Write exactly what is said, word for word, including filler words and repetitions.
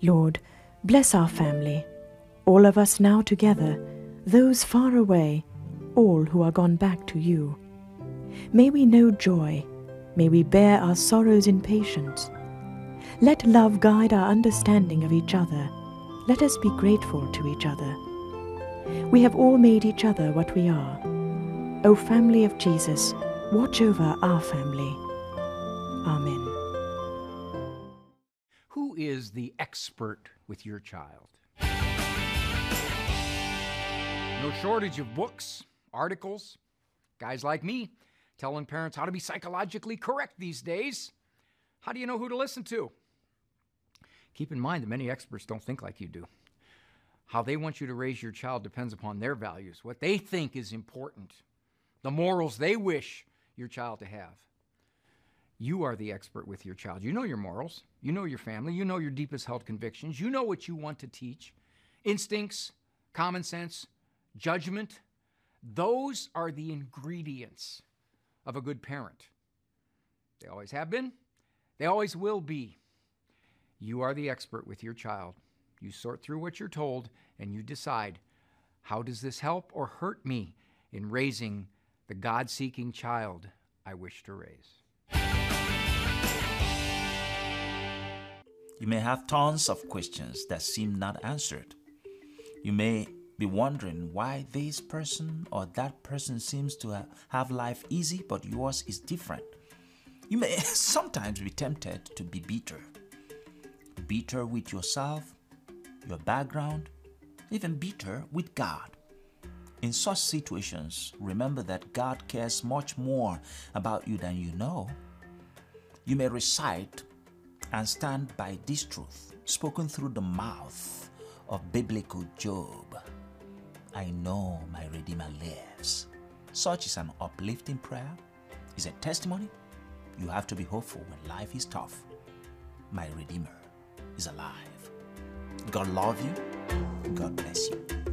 Lord, bless our family, all of us now together, those far away, all who are gone back to you. May we know joy, may we bear our sorrows in patience. Let love guide our understanding of each other. Let us be grateful to each other. We have all made each other what we are. O family of Jesus, watch over our family. Amen. Who is the expert with your child? No shortage of books, articles, guys like me telling parents how to be psychologically correct these days. How do you know who to listen to? Keep in mind that many experts don't think like you do. How they want you to raise your child depends upon their values, what they think is important, the morals they wish your child to have. You are the expert with your child. You know your morals. You know your family. You know your deepest held convictions. You know what you want to teach. Instincts, common sense, judgment. Those are the ingredients of a good parent. They always have been. They always will be. You are the expert with your child. You sort through what you're told and you decide, how does this help or hurt me in raising the God-seeking child I wish to raise? You may have tons of questions that seem not answered. You may be wondering why this person or that person seems to have life easy, but yours is different. You may sometimes be tempted to be bitter. Bitter with yourself, your background, even bitter with God. In such situations, remember that God cares much more about you than you know. You may recite and stand by this truth, spoken through the mouth of biblical Job. I know my Redeemer lives. Such is an uplifting prayer, is a testimony. You have to be hopeful when life is tough. My Redeemer is alive. God love you. God bless you.